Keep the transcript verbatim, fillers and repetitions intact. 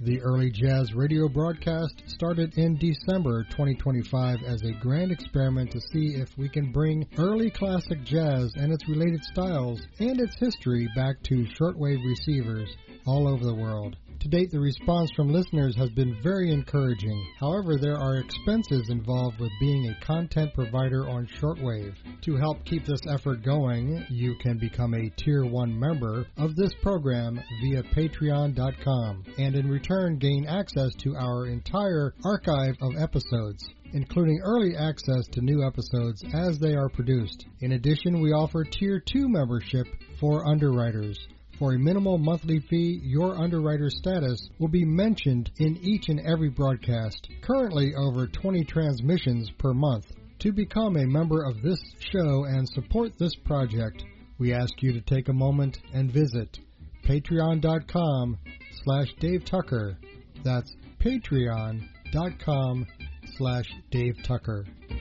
The early jazz radio broadcast started in December twenty twenty-five as a grand experiment to see if we can bring early classic jazz and its related styles and its history back to shortwave receivers all over the world. To date, the response from listeners has been very encouraging. However, there are expenses involved with being a content provider on shortwave. To help keep this effort going, you can become a Tier one member of this program via patreon dot com, and in return gain access to our entire archive of episodes, including early access to new episodes as they are produced. In addition, we offer Tier two membership for underwriters. For a minimal monthly fee, your underwriter status will be mentioned in each and every broadcast, currently over twenty transmissions per month. To become a member of this show and support this project, we ask you to take a moment and visit patreon dot com slash Dave Tucker. That's patreon dot com slash Dave Tucker.